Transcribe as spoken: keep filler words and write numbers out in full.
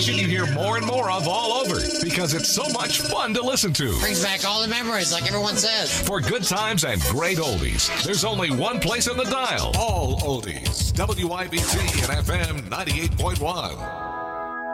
station you hear more and more of all over because it's so much fun to listen to. Brings back all the memories, like everyone says. For good times and great oldies, there's only one place in the dial. All oldies. W I B T and F M ninety-eight point one.